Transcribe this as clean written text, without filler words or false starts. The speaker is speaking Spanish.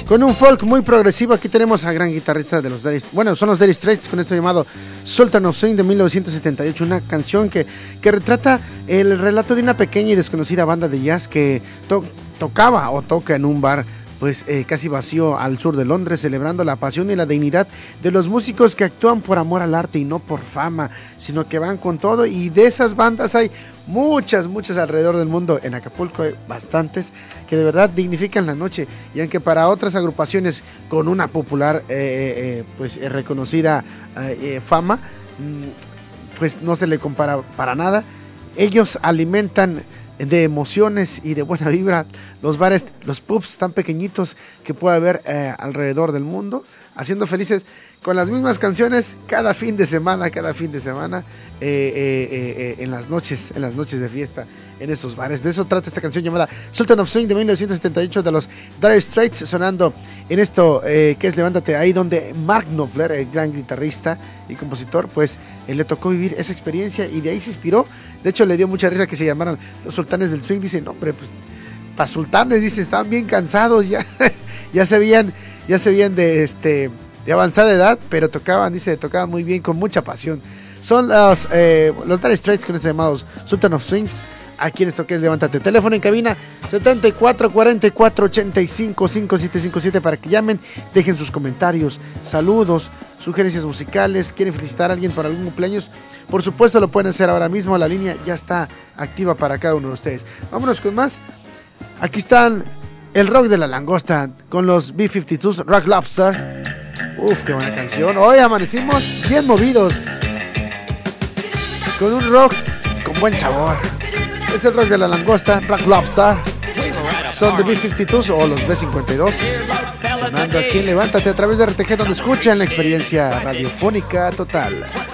Con un folk muy progresivo. Aquí tenemos a gran guitarrista de los Dire, bueno, son los Dire Straits, con esto llamado Sultan of Swing de 1978, una canción que retrata el relato de una pequeña y desconocida banda de jazz que tocaba o toca en un bar pues casi vacío al sur de Londres, celebrando la pasión y la dignidad de los músicos que actúan por amor al arte y no por fama, sino que van con todo. Y de esas bandas hay muchas alrededor del mundo. En Acapulco hay bastantes que de verdad dignifican la noche, y aunque para otras agrupaciones con una popular reconocida fama, pues no se le compara para nada. Ellos alimentan de emociones y de buena vibra los bares, los pubs tan pequeñitos que puede haber alrededor del mundo, haciendo felices con las mismas canciones cada fin de semana, en las noches de fiesta en esos bares. De eso trata esta canción llamada Sultan of Swing de 1978 de los Dire Straits, sonando en esto que es Levántate, ahí donde Mark Knopfler, el gran guitarrista y compositor, pues le tocó vivir esa experiencia y de ahí se inspiró. De hecho, le dio mucha risa que se llamaran los Sultanes del Swing. Dice, no hombre, pues para sultanes, dice, estaban bien cansados ya. ya se veían de avanzada edad, pero tocaban muy bien, con mucha pasión. Son los Dire Straits con estos llamados Sultan of Swing. Aquí en esto que es Levántate. Teléfono en cabina 74 44 85 5757 para que llamen, dejen sus comentarios, saludos, sugerencias musicales, quieren felicitar a alguien por algún cumpleaños. Por supuesto lo pueden hacer ahora mismo, la línea ya está activa para cada uno de ustedes. Vámonos con más. Aquí están el rock de la langosta con los B-52s, Rock Lobster. Uf, qué buena canción. Hoy amanecimos bien movidos, con un rock con buen sabor. Es el rock de la langosta, Rock Lobster. Son de B-52s o los B-52. Sonando aquí en Levántate a través de RTG, donde escuchan la experiencia radiofónica total.